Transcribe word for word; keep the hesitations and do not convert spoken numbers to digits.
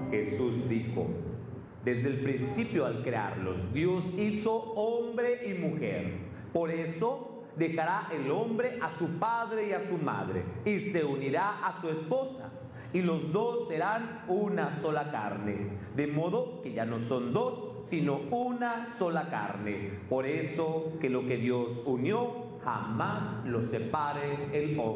Jesús dijo: desde el principio al crearlos, Dios hizo hombre y mujer. Por eso dejará el hombre a su padre y a su madre, y se unirá a su esposa, y los dos serán una sola carne. De modo que ya no son dos, sino una sola carne. Por eso que lo que Dios unió, jamás lo separe el hombre.